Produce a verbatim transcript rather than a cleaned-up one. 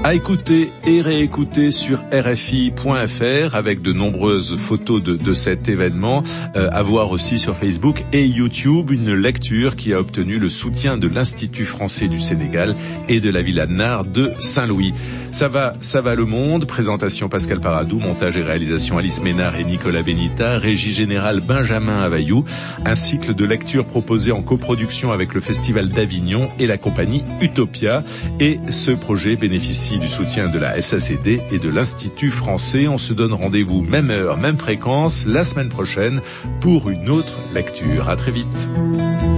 À écouter et réécouter sur R F I point F R avec de nombreuses photos de, de cet événement. Euh, à voir aussi sur Facebook et YouTube, une lecture qui a obtenu le soutien de l'Institut français du Sénégal et de la Villa de Nard de Saint-Louis. Ça va, ça va le monde. Présentation Pascal Paradou, montage et réalisation Alice Ménard et Nicolas Benita, régie générale Benjamin Availlou. Un cycle de lecture proposé en coproduction avec le Festival d'Avignon et la compagnie Utopia. Et ce projet bénéficie du soutien de la S A C D et de l'Institut français. On se donne rendez-vous même heure, même fréquence la semaine prochaine pour une autre lecture. À très vite.